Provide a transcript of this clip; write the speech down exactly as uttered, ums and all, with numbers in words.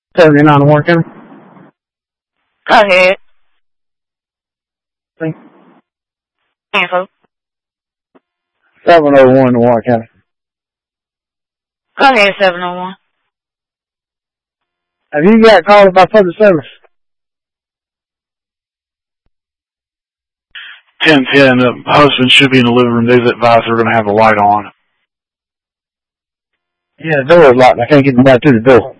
seventy-nine Warren County. Go ahead. Thank Info. seven oh one Warren County. Go ahead, seven oh one. Have you got called by public service? ten ten, the husband should be in the living room. They've advised they're going to have the light on. Yeah, the door is locked. I can't get them back to the door.